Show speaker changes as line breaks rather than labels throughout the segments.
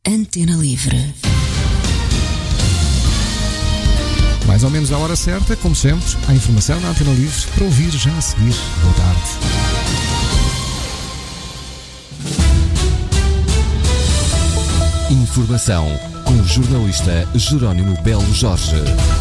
Antena Livre.
Mais ou menos à hora certa, como sempre, a informação na Antena Livre para ouvir já a seguir. Boa tarde.
Informação com o jornalista Jerónimo Belo Jorge.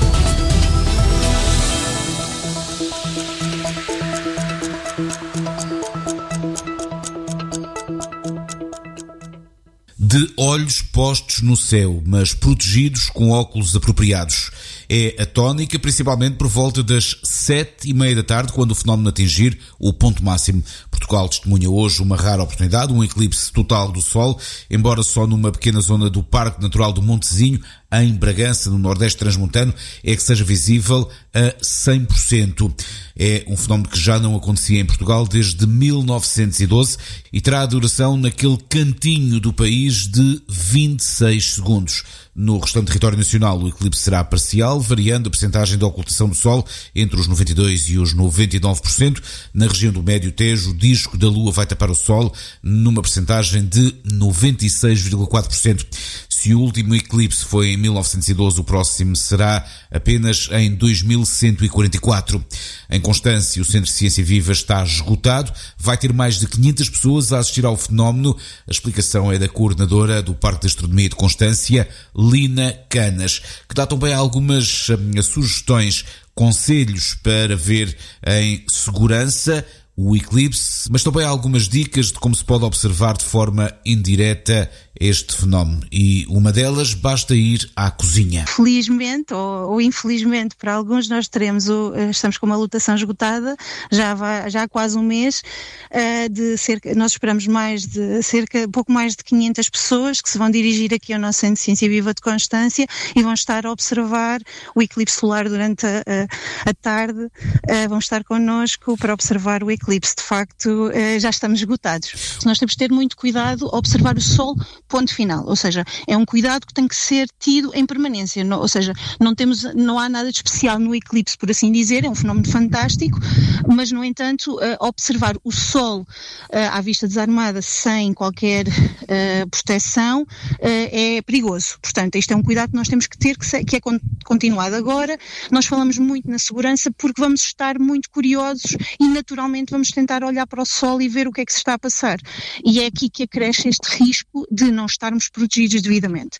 De olhos postos no céu, mas protegidos com óculos apropriados. É a tónica, principalmente por volta das 7h30 da tarde, quando o fenómeno atingir o ponto máximo. Portugal testemunha hoje uma rara oportunidade, um eclipse total do Sol, embora só numa pequena zona do Parque Natural do Montezinho, em Bragança, no Nordeste Transmontano, é que seja visível a 100%. É um fenómeno que já não acontecia em Portugal desde 1912 e terá a duração naquele cantinho do país de 26 segundos. No restante território nacional, o eclipse será parcial, variando a percentagem de ocultação do Sol entre os 92% e os 99%. Na região do Médio Tejo, o disco da Lua vai tapar o Sol numa percentagem de 96,4%. Se o último eclipse foi em 1912, o próximo será apenas em 2144. Em Constância, o Centro de Ciência Viva está esgotado. Vai ter mais de 500 pessoas a assistir ao fenómeno. A explicação é da coordenadora do Parque de Astronomia de Constância, Lina Canas, que dá também algumas sugestões, conselhos para ver em segurança o eclipse, mas também algumas dicas de como se pode observar de forma indireta este fenómeno. E uma delas, basta ir à cozinha.
Felizmente ou infelizmente para alguns nós estamos com uma lotação esgotada, já há quase um mês, nós esperamos pouco mais de 500 pessoas que se vão dirigir aqui ao nosso Centro de Ciência Viva de Constância e vão estar a observar o eclipse solar durante a tarde, vão estar connosco para observar o eclipse. De facto, já estamos esgotados. Nós temos de ter muito cuidado a observar o Sol, ponto final. Ou seja, é um cuidado que tem que ser tido em permanência. Ou seja, não há nada de especial no eclipse, por assim dizer, é um fenómeno fantástico, mas, no entanto, observar o Sol à vista desarmada sem qualquer proteção é perigoso. Portanto, isto é um cuidado que nós temos que ter, que é continuado agora. Nós falamos muito na segurança porque vamos estar muito curiosos e, naturalmente, vamos tentar olhar para o Sol e ver o que é que se está a passar. E é aqui que acresce este risco de não estarmos protegidos devidamente.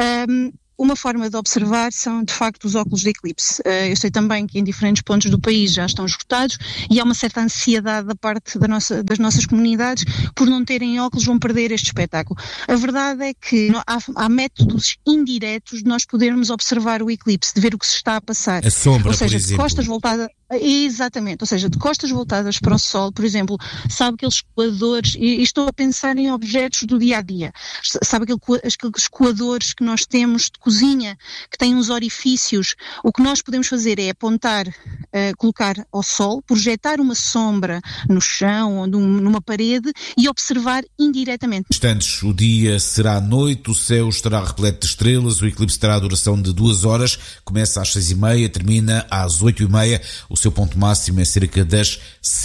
Uma forma de observar são, de facto, os óculos de eclipse. Eu sei também que em diferentes pontos do país já estão esgotados e há uma certa ansiedade da parte das nossas comunidades por não terem óculos, vão perder este espetáculo. A verdade é que há métodos indiretos de nós podermos observar o eclipse, de ver o que se está a passar.
A sombra,
ou seja,
por exemplo.
De costas voltadas... Exatamente, ou seja, de costas voltadas para o Sol, por exemplo, sabe aqueles coadores, e estou a pensar em objetos do dia-a-dia, sabe aqueles coadores que nós temos de cozinha, que têm uns orifícios. O que nós podemos fazer é apontar, colocar ao Sol, projetar uma sombra no chão ou numa parede e observar indiretamente.
Instantes, o dia será noite, o céu estará repleto de estrelas, o eclipse terá a duração de 2 horas, começa às 6h30, termina às 8h30, o seu ponto máximo é cerca das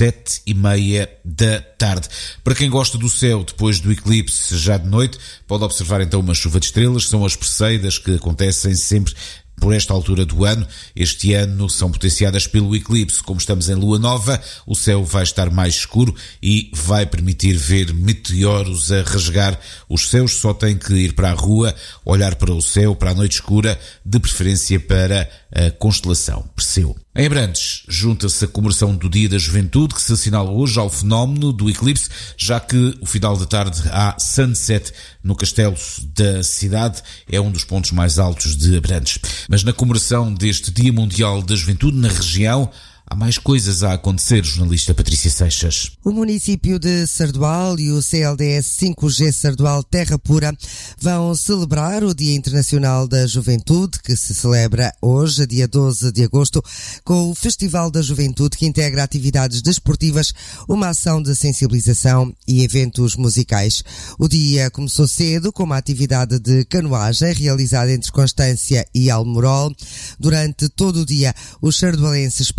7h30 da tarde. Para quem gosta do céu depois do eclipse já de noite, pode observar então uma chuva de estrelas, são as Perseidas que acontecem sempre por esta altura do ano. Este ano são potenciadas pelo eclipse. Como estamos em lua nova, o céu vai estar mais escuro e vai permitir ver meteoros a rasgar os céus. Só tem que ir para a rua, olhar para o céu, para a noite escura, de preferência para a constelação Perseu. Em Abrantes, junta-se a comemoração do Dia da Juventude, que se assinala hoje ao fenómeno do eclipse, já que o final da tarde há sunset no castelo da cidade, é um dos pontos mais altos de Abrantes. Mas na comemoração deste Dia Mundial da Juventude na região, há mais coisas a acontecer, jornalista Patrícia Seixas.
O município de Sardual e o CLDS 5G Sardual Terra Pura vão celebrar o Dia Internacional da Juventude, que se celebra hoje, dia 12 de agosto, com o Festival da Juventude, que integra atividades desportivas, uma ação de sensibilização e eventos musicais. O dia começou cedo com uma atividade de canoagem realizada entre Constância e Almorol. Durante todo o dia, os sardualenses podem usufruir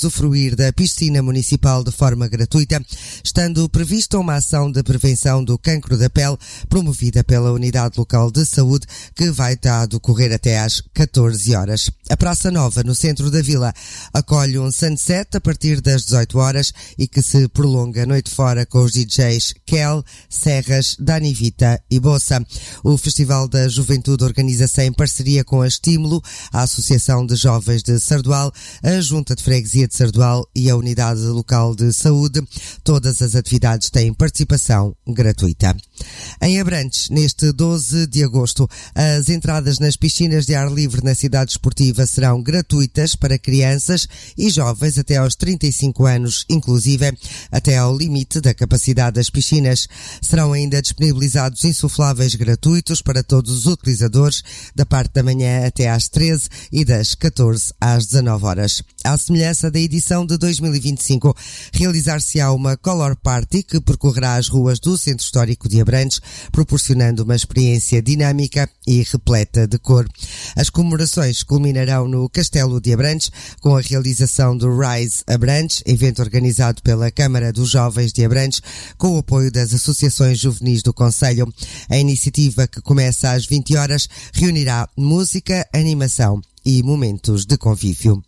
usufruir da piscina municipal de forma gratuita, estando prevista uma ação de prevenção do cancro da pele promovida pela Unidade Local de Saúde, que vai estar a decorrer até às 14 horas. A Praça Nova, no centro da vila, acolhe um sunset a partir das 18 horas e que se prolonga a noite fora com os DJs Kel, Serras, Dani Vita e Bossa. O Festival da Juventude organiza-se em parceria com a Estímulo, a Associação de Jovens de Sardual, a Junta de Freguesia de Sardual e a Unidade Local de Saúde. Todas as atividades têm participação gratuita. Em Abrantes, neste 12 de agosto, as entradas nas piscinas de ar livre na cidade esportiva serão gratuitas para crianças e jovens até aos 35 anos, inclusive até ao limite da capacidade das piscinas. Serão ainda disponibilizados insufláveis gratuitos para todos os utilizadores, da parte da manhã até às 13 e das 14 às 19 horas. À semelhança da edição de 2025, realizar-se-á uma Color Party que percorrerá as ruas do Centro Histórico de Abrantes, proporcionando uma experiência dinâmica e repleta de cor. As comemorações culminarão no Castelo de Abrantes, com a realização do Rise Abrantes, evento organizado pela Câmara dos Jovens de Abrantes, com o apoio das associações juvenis do concelho. A iniciativa, que começa às 20 horas, reunirá música, animação e momentos de convívio.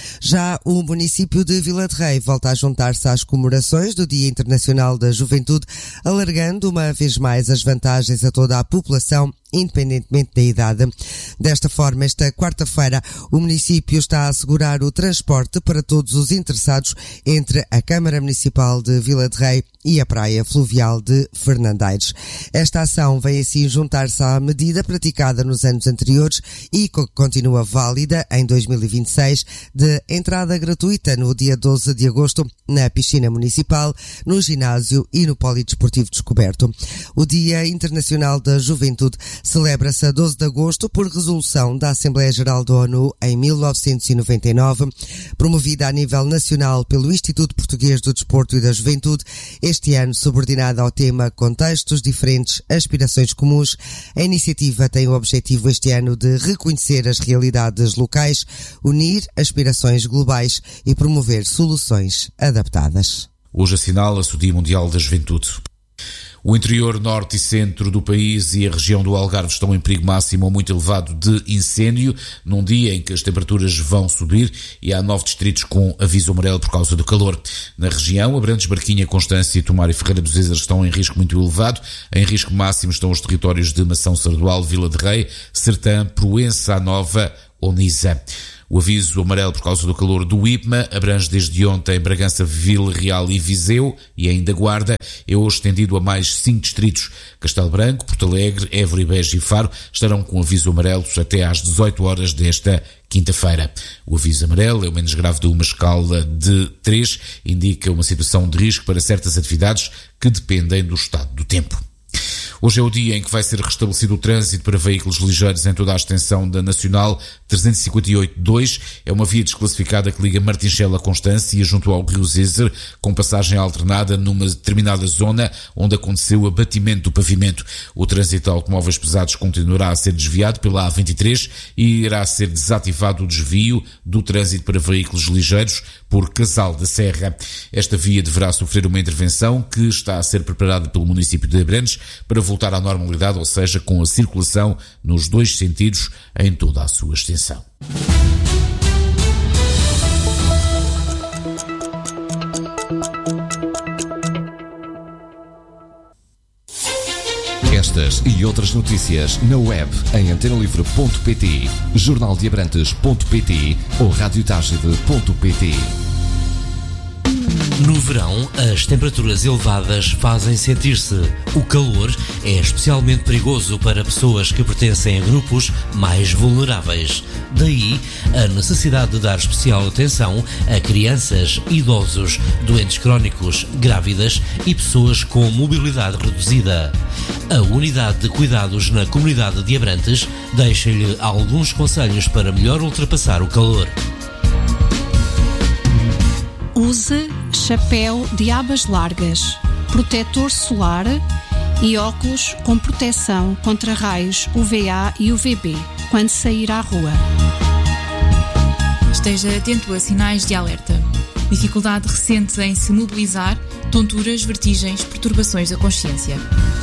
Já o município de Vila de Rei volta a juntar-se às comemorações do Dia Internacional da Juventude, alargando uma vez mais as vantagens a toda a população, independentemente da idade. Desta forma, esta quarta-feira, o município está a assegurar o transporte para todos os interessados entre a Câmara Municipal de Vila de Rei e a Praia Fluvial de Fernandeiros. Esta ação vem assim juntar-se à medida praticada nos anos anteriores e continua válida em 2026, de entrada gratuita no dia 12 de agosto na piscina municipal, no ginásio e no polidesportivo descoberto. O Dia Internacional da Juventude celebra-se a 12 de agosto por resolução da Assembleia Geral da ONU em 1999, promovida a nível nacional pelo Instituto Português do Desporto e da Juventude, este ano subordinada ao tema Contextos Diferentes, Aspirações Comuns. A iniciativa tem o objetivo este ano de reconhecer as realidades locais, unir aspirações globais e promover soluções adaptadas.
Hoje assinala-se o Dia Mundial da Juventude. O interior, norte e centro do país e a região do Algarve estão em perigo máximo ou muito elevado de incêndio, num dia em que as temperaturas vão subir e há 9 distritos com aviso amarelo por causa do calor. Na região, Abrantes, Barquinha, Constância, Tomar e Ferreira dos Ézeres estão em risco muito elevado. Em risco máximo estão os territórios de Mação, Sardual, Vila de Rei, Sertã, Proença, Nova ou Nisa. O aviso amarelo por causa do calor do IPMA abrange desde ontem Bragança, Vila Real e Viseu e ainda Guarda. É hoje estendido a mais 5 distritos. Castelo Branco, Porto Alegre, Évora, Beja e Faro estarão com aviso amarelo até às 18 horas desta quinta-feira. O aviso amarelo é o menos grave de uma escala de 3, indica uma situação de risco para certas atividades que dependem do estado do tempo. Hoje é o dia em que vai ser restabelecido o trânsito para veículos ligeiros em toda a extensão da Nacional 358-2. É uma via desclassificada que liga Martinchel a Constância junto ao Rio Zezer, com passagem alternada numa determinada zona onde aconteceu o abatimento do pavimento. O trânsito de automóveis pesados continuará a ser desviado pela A23 e irá ser desativado o desvio do trânsito para veículos ligeiros por Casal da Serra. Esta via deverá sofrer uma intervenção que está a ser preparada pelo município de Abrantes para voltar à normalidade, ou seja, com a circulação nos 2 sentidos em toda a sua extensão.
Estas e outras notícias na web em antenalivre.pt, jornaldeabrantes.pt ou radiotagide.pt.
No verão, as temperaturas elevadas fazem sentir-se. O calor é especialmente perigoso para pessoas que pertencem a grupos mais vulneráveis. Daí, a necessidade de dar especial atenção a crianças, idosos, doentes crónicos, grávidas e pessoas com mobilidade reduzida. A Unidade de Cuidados na Comunidade de Abrantes deixa-lhe alguns conselhos para melhor ultrapassar o calor.
Use chapéu de abas largas, protetor solar e óculos com proteção contra raios UVA e UVB quando sair à rua.
Esteja atento a sinais de alerta. dificuldade recente em se mobilizar, tonturas, vertigens, perturbações da consciência.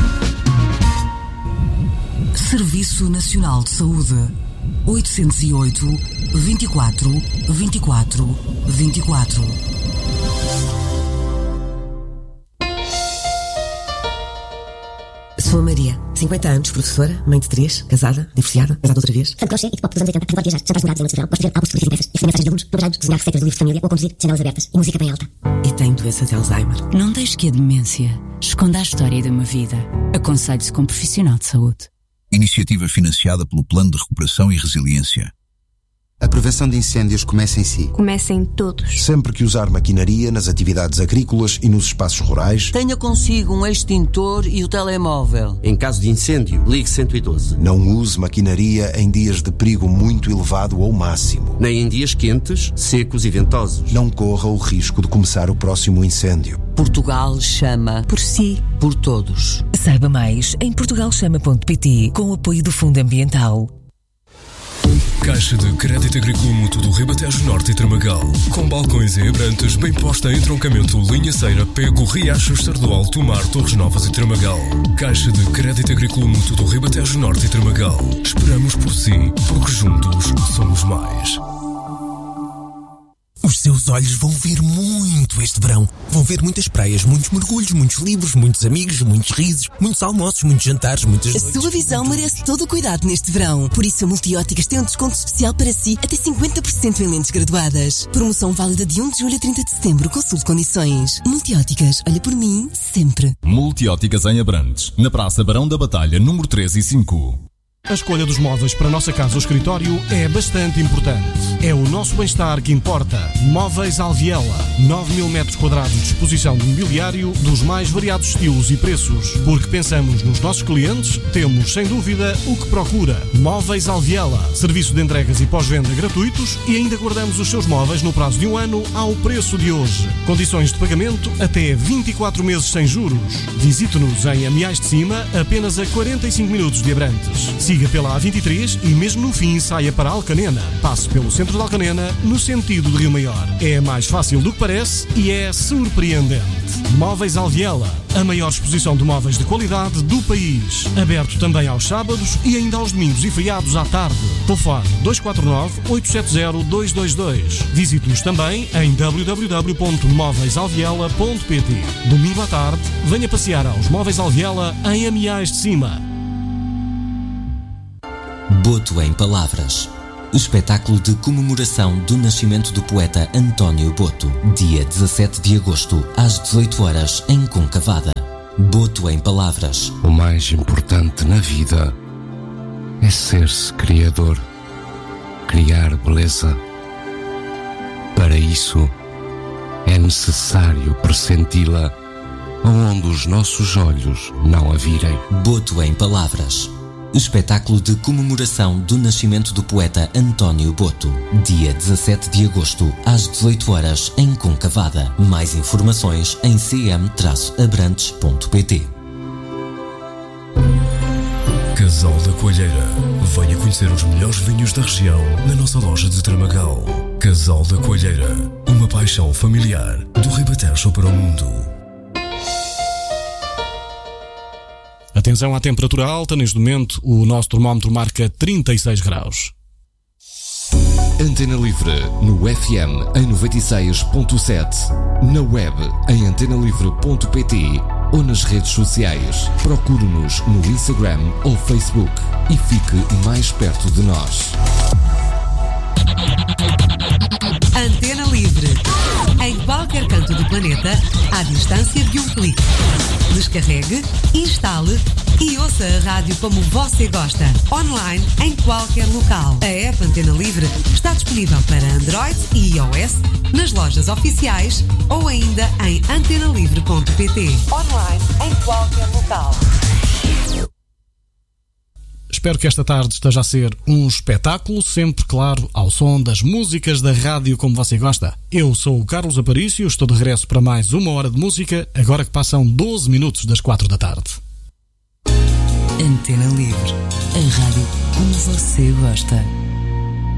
Serviço Nacional de Saúde. 808 24 24 24.
Sou a Maria, 50 anos, professora, mãe de 3, casada, divorciada, outra vez.
Fantoche e de pop dos anos 80, que pode viajar, jantares namorados em noite de verão, gosto de ver álbuns de impressas e receber mensagens de alunos, namorados, desenhar receitas de livros de família ou conduzir janelas abertas e música bem alta.
E tenho doença de Alzheimer.
Não deixe que a demência esconda a história de uma vida. Aconselhe-se com um profissional de saúde.
Iniciativa financiada pelo Plano de Recuperação e Resiliência.
A prevenção de incêndios começa em si.
Começa em todos.
Sempre que usar maquinaria nas atividades agrícolas e nos espaços rurais,
tenha consigo um extintor e o telemóvel.
Em caso de incêndio, ligue 112.
Não use maquinaria em dias de perigo muito elevado ou máximo.
Nem em dias quentes, secos e ventosos.
Não corra o risco de começar o próximo incêndio.
Portugal chama
por si,
por todos.
Saiba mais em portugalchama.pt com o apoio do Fundo Ambiental.
Caixa de Crédito Agrícola Mútuo do Ribatejo Norte e Tramagal. Com balcões em Abrantes, bem posta em entroncamento Linha Ceira, Pego, Riachos, Sardual, Tomar, Torres Novas e Tramagal. Caixa de Crédito Agrícola Mútuo do Ribatejo Norte e Tramagal. Esperamos por si, porque juntos somos mais.
Os seus olhos vão ver muito este verão. Vão ver muitas praias, muitos mergulhos, muitos livros, muitos amigos, muitos risos, muitos almoços, muitos jantares, muitas noites.
A sua visão merece todo o cuidado neste verão. Por isso a Multióticas tem um desconto especial para si, até 50% em lentes graduadas. Promoção válida de 1 de julho a 30 de setembro. Consulte condições. Multióticas, olha por mim, sempre.
Multióticas em Abrantes, na Praça Barão da Batalha, número 3 e 5.
A escolha dos móveis para a nossa casa ou escritório é bastante importante. É o nosso bem-estar que importa. Móveis Alviela. 9.000 metros quadrados de exposição de mobiliário dos mais variados estilos e preços. Porque pensamos nos nossos clientes, temos, sem dúvida, o que procura. Móveis Alviela. Serviço de entregas e pós-venda gratuitos e ainda guardamos os seus móveis no prazo de 1 ano ao preço de hoje. Condições de pagamento até 24 meses sem juros. Visite-nos em Amiais de Cima, apenas a 45 minutos de Abrantes. Siga pela A23 e mesmo no fim saia para Alcanena. Passe pelo centro de Alcanena, no sentido de Rio Maior. É mais fácil do que parece e é surpreendente. Móveis Alviela, a maior exposição de móveis de qualidade do país. Aberto também aos sábados e ainda aos domingos e feriados à tarde. Telefone 249-870-222. Visite-nos também em www.móveisalviela.pt. Domingo à tarde, venha passear aos Móveis Alviela em Amiais de Cima.
Boto em Palavras. Espetáculo de comemoração do nascimento do poeta António Boto. Dia 17 de agosto, às 18 horas, em Concavada. Boto em Palavras.
O mais importante na vida é ser-se criador. Criar beleza. Para isso, é necessário pressenti-la onde os nossos olhos não a virem.
Boto em Palavras. Espetáculo de comemoração do nascimento do poeta António Boto. Dia 17 de agosto, às 18 horas, em Concavada. Mais informações em cm-abrantes.pt.
Casal da Coalheira. Venha conhecer os melhores vinhos da região na nossa loja de Tramagal. Casal da Coalheira. Uma paixão familiar do Ribatejo para o mundo.
Atenção à temperatura alta, neste momento o nosso termómetro marca 36 graus.
Antena Livre, no FM em 96.7, na web em antenalivre.pt ou nas redes sociais. Procure-nos no Instagram ou Facebook e fique mais perto de nós.
Antena Livre. Em qualquer canto do planeta, à distância de um clique. Descarregue, instale e ouça a rádio como você gosta. Online, em qualquer local. A app Antena Livre está disponível para Android e iOS, nas lojas oficiais ou ainda em antenalivre.pt. Online, em qualquer local.
Espero que esta tarde esteja a ser um espetáculo, sempre, claro, ao som das músicas da rádio como você gosta. Eu sou o Carlos Aparício, estou de regresso para mais 1 hora de música, agora que passam 12 minutos das 4 da tarde.
Antena Livre, a rádio como você gosta.